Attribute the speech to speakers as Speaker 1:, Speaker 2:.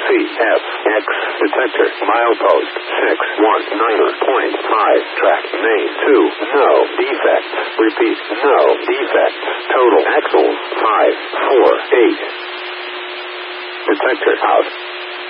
Speaker 1: CFX detector milepost 619.5 track main 2 no defects. Repeat, no defects. Total axles 548. Detector out.